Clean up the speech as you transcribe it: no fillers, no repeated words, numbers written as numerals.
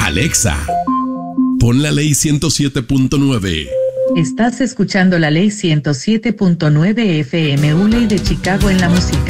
Alexa, pon la ley 107.9. Estás escuchando la ley 107.9 FM, ley de Chicago en la música.